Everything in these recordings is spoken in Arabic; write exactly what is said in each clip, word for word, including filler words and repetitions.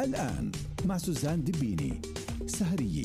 الآن مع سوزان دبيني سهرية.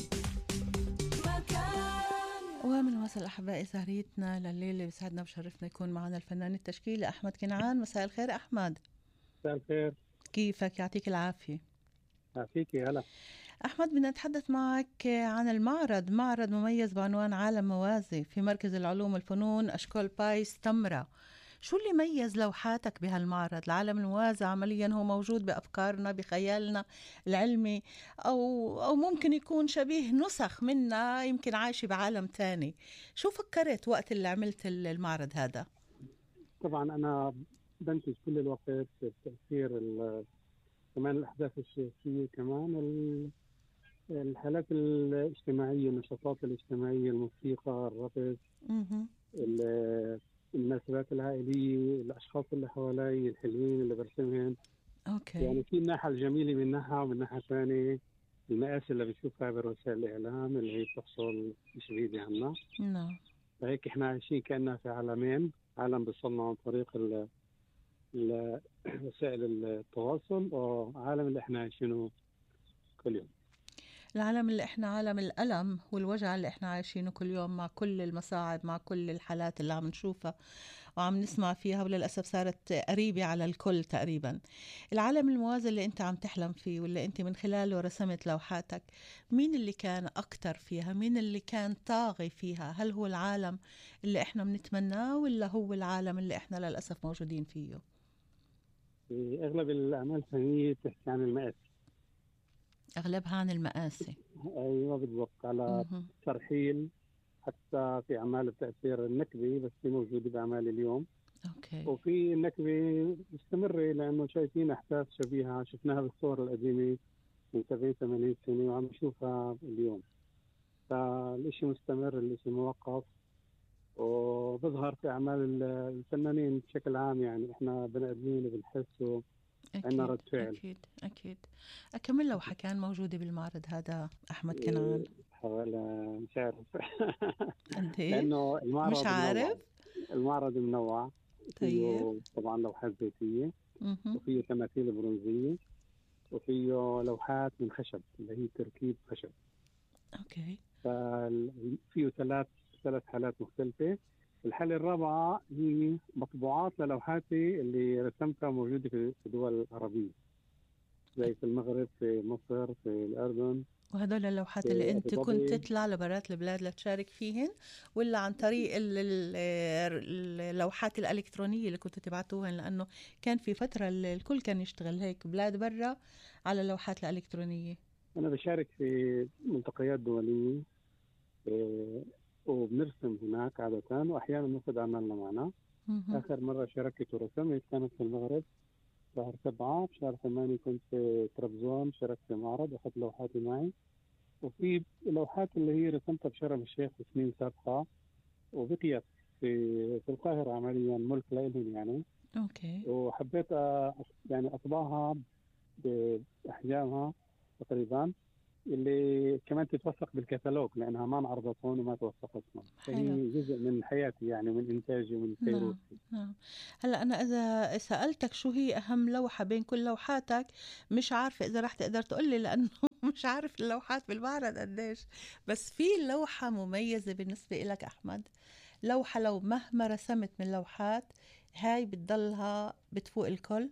ومن وصل أحبائي سهريتنا لليلة بيسعدنا بشرفنا يكون معنا الفنان التشكيلي أحمد كنعان. مساء الخير أحمد. مساء الخير، كيفك؟ يعطيك العافية. يعطيكي هلا. أحمد، بدنا نتحدث معك عن المعرض، معرض مميز بعنوان عالم موازي في مركز العلوم والفنون أشكول بايس تمرة. شو اللي ميز لوحاتك بهالمعرض؟ العالم الموازي عمليا هو موجود بأفكارنا بخيالنا العلمي، أو, أو ممكن يكون شبيه نسخ منا يمكن عايشة بعالم تاني. شو فكرت وقت اللي عملت المعرض هذا؟ طبعا أنا بنتج كل الوقت تأثير كمان الأحداث السياسية، كمان الحالات الاجتماعية، النشاطات الاجتماعية، الموسيقى، الرقص، المناسبات العائلية، الأشخاص اللي حوالي الحلوين اللي برسمهم. أوكي. يعني في الناحية الجميلة من ناحية، ومن ناحية ثانية المآسي اللي بنشوفها عبر وسائل الإعلام اللي هي بتحصل مش بعيدة عنا. نعم. فهيك إحنا عايشين كأننا في عالمين، عالم بيصنع عن طريق ال ال وسائل التواصل، وعالم اللي إحنا عايشينه كل يوم. العالم اللي احنا عالم الألم والوجع اللي احنا عايشينه كل يوم، مع كل المصاعب، مع كل الحالات اللي عم نشوفها وعم نسمع فيها، وللأسف صارت قريبة على الكل تقريبا. العالم الموازي اللي انت عم تحلم فيه واللي انت من خلاله رسمت لوحاتك، مين اللي كان أكتر فيها؟ مين اللي كان طاغي فيها؟ هل هو العالم اللي احنا بنتمناه ولا هو العالم اللي احنا للأسف موجودين فيه؟ في أغلب الأعمال الفنية تحكي عن المآسي، أغلبها عن المآسي. أيوة بالضبط، على ترحيل، حتى في أعمال بتأثير النكبة بس هي موجودة بأعمال اليوم. أوكي. وفي النكبة مستمرة لأنه شايفين أحداث شبيهة شفناها بالصور القديمة من سبعين ثمانين سنة وعم نشوفها اليوم. فالإشي مستمر، الإشي موقف، وبظهر في أعمال الفنانين بشكل عام. يعني إحنا بني آدمين بنحس عندنا رد فعل. أكيد أكيد. أكمل لوحة كان موجودة بالمعرض هذا أحمد كنعان؟ حوالي مش عارف لأنه المعرض مش عارف منوع. المعرض منوع. طيب. طبعا لوحات زيتية، مه. وفيه تماثيل برونزية، وفيه لوحات من خشب اللي هي تركيب خشب. أوكي. فيه ثلاث ثلاث حالات مختلفة. الحالة الرابعة هي مطبوعات للوحاتي اللي رسمتها موجودة في الدول العربية، زي في المغرب، في مصر، في الأردن. وهدول اللوحات اللي أنت كنت تطلع لبرات البلاد لتشارك فيهن، ولا عن طريق اللوحات الإلكترونية اللي كنتوا تبعتوهن؟ لأنه كان في فترة الكل كان يشتغل هيك بلاد برا على اللوحات الإلكترونية. أنا بشارك في ملتقيات دولية وبنرسم هناك عادة، وأحيانا ناخذ أعمالنا معنا. مه. آخر مرة شاركت ورسمت كانت في المغرب شهر سبعة. بشهر ثمانية كنت في طرابزون، شاركت في معرض وأخذت لوحاتي معي. وفي لوحات اللي هي رسمتها بشرم الشيخ في سنين سابقة، وبقيت في في القاهرة عمليا ملك لإلهم يعني. أوكي. وحبيت يعني أطبعها بأحجامها تقريبا، اللي كمان تتوثق بالكتالوج لأنها ما انعرضت هون وما توثقت هون. فهي جزء من حياتي يعني، من إنتاجي ومن تيروتي. نعم نعم. هلا أنا إذا سألتك شو هي أهم لوحة بين كل لوحاتك، مش عارفة إذا رح تقدر تقولي، لأنه مش عارف اللوحات بالمعرض قديش. بس في لوحة مميزة بالنسبة لك أحمد، لوحة لو مهما رسمت من لوحات هاي بتضلها بتفوق الكل؟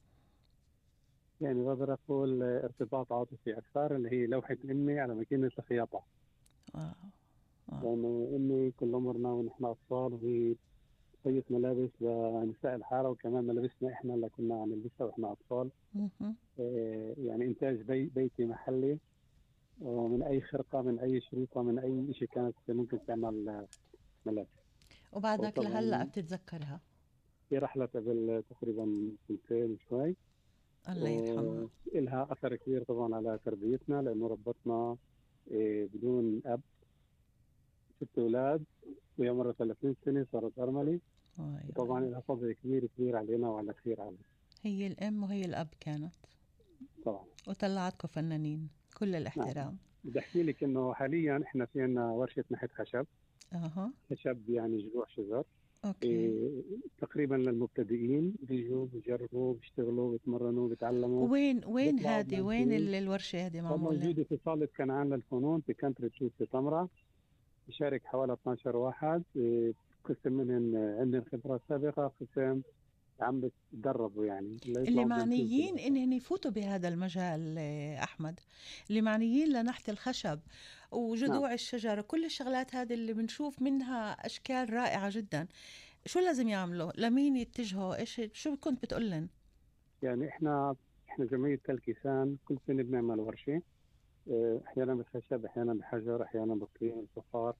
يعني بقدر أقول ارتباط عاطفي أكثر، اللي هي لوحة أمي على ماكينة الخياطة. واو. يعني أمي كل عمرنا ونحن أطفال وهي خيط ملابس لنساء الحارة، وكمان ملابسنا إحنا اللي كنا عم نلبسها وإحنا أطفال. إيه يعني إنتاج بي بيتي محلي، ومن أي خرقة، من أي شريطة، من أي شيء كانت ممكن تعمل ملابس. وبعدك لهلأ بتتذكرها؟ في رحلة قبل تقريبا سنتين شوي. الله يرحمها. إلها أثر كبير طبعا على تربيتنا، لأنه ربطنا إيه بدون أب، ست أولاد، وهي مرة ثلاثين سنة صارت أرملة. طبعا لها فضل كبير كبير علينا وعلى كثير عالم. هي الأم وهي الأب كانت طبعا، وطلعتكم فنانين، كل الاحترام. نعم. بدي أحكي لك إنه حاليا إحنا في عنا ورشة نحت خشب. أها. خشب يعني جذوع شجر. اوكي. إيه، تقريبا للمبتدئين، بيجوا بيجربوا بيشتغلوا بيتمرنوا بيتعلموا. وين وين بيطلعوا هذه وين بمنتين. ال- الورشة هذه معمولة؟ موجودة في صالة كنعان للفنون في كانتري توت في تمرة. يشارك حوالي اثناشر واحد، إيه، قسم منهم عندهم خبرة سابقة، قسم عم بتدربوا يعني اللي يطلعوا معنيين بمنتين. انهم يفوتوا بهذا المجال آه، احمد، اللي معنيين لنحت الخشب وجذوع نعم. الشجرة، كل الشغلات هذه اللي بنشوف منها اشكال رائعة جدا، شو لازم يعملوا؟ لمين يتجهوا؟ ايش شو كنت بتقول لن؟ يعني احنا احنا جمعية تلكيسان كل سنة بنعمل ورشة، إيه، احيانا بالخشب، احيانا بحجر، احيانا بالطين الفخار،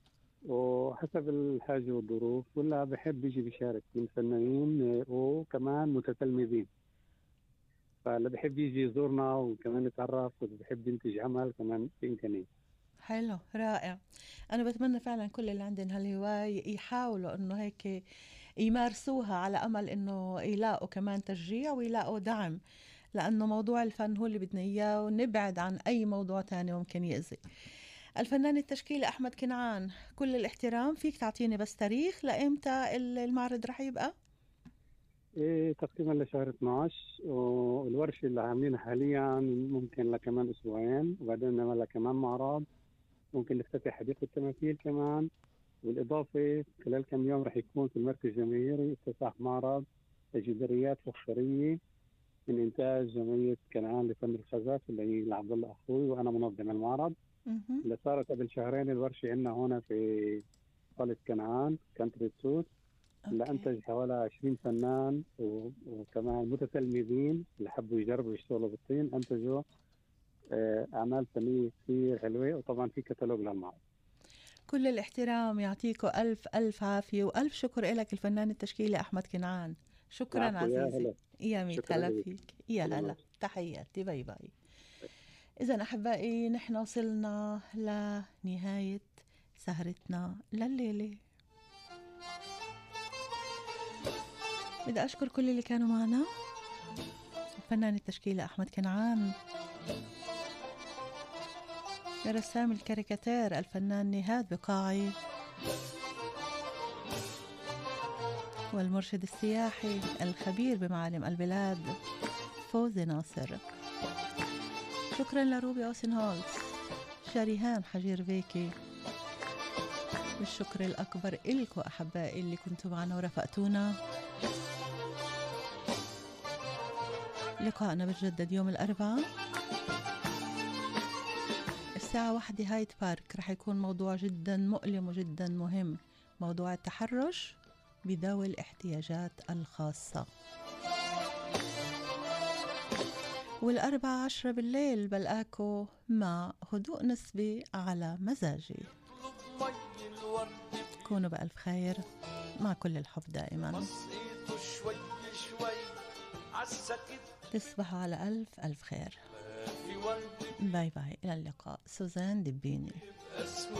وحسب الحاجة والظروف. ولا بحب يجي بيشارك من فنانين إيه، وكمان متتلمذين. فاللي بحب يجي يزورنا وكمان يتعرف، واللي بحب ينتج عمل كمان في إمكانية. حلو، رائع. انا بتمنى فعلا كل اللي عندهم هالهواية يحاولوا انه هيك يمارسوها، على امل انه يلاقوا كمان تشجيع ويلاقوا دعم، لانه موضوع الفن هو اللي بدنا اياه، ونبعد عن اي موضوع تاني ممكن يأذي. الفنان التشكيلي أحمد كنعان، كل الاحترام، فيك تعطيني بس تاريخ لإمتى المعرض رح يبقى؟ إيه تقريبا لشهر اثناشر، والورشة اللي عاملينها حاليا ممكن لكمان أسبوعين، وبعدين نعمل كمان معرض، ممكن نفتتح حديقة التماثيل كمان. بالإضافة خلال كم يوم رح يكون في المركز الجماهيري افتتاح معرض جداريات فخارية من إنتاج جمعية كنعان لفن الخزف اللي هي لعبد الله أخوي، وأنا منظم المعرض مهم. اللي صارت قبل شهرين. الورشة عندنا هنا في صالة كنعان كانتري توت، اللي أوكي. أنتج حوالي عشرين فنان و- وكمان متتلمذين اللي حبوا يجربوا يشتغلوا بالطين، أنتجوا آه، أعمال فنية كثير حلوة. وطبعا في كتالوج للمعرض. كل الاحترام، يعطيكم ألف ألف عافية وألف شكر لك الفنان التشكيلي أحمد كنعان. شكرا العفو، يا عزيزي. هلا. يا ميت شكرا هلا لك. فيك، يا كل هلا، العافية. تحياتي، باي باي. إذا أحبائي نحن وصلنا لنهاية سهرتنا لليلة. بدي أشكر كل اللي كانوا معنا، الفنان التشكيلي أحمد كنعان، رسام الكاريكاتير الفنان نهاد بقاعي، والمرشد السياحي الخبير بمعالم البلاد فوزي ناصر. شكرا لروبي أوسن هولز، شريهان حجير فيكي. والشكر الأكبر إلكم أحبائي اللي كنتوا معنا ورافقتونا. لقاءنا بتجدد يوم الأربعاء الساعة واحدة. هايد بارك رح يكون موضوع جدا مؤلم وجدا مهم، موضوع التحرش بذوي الاحتياجات الخاصة. والأربعة عشرة بالليل بلقاكو مع هدوء نسبي على مزاجي. كونوا بألف خير، مع كل الحب دائما. تصبحوا على ألف ألف خير. باي باي، إلى اللقاء. سوزان دبيني.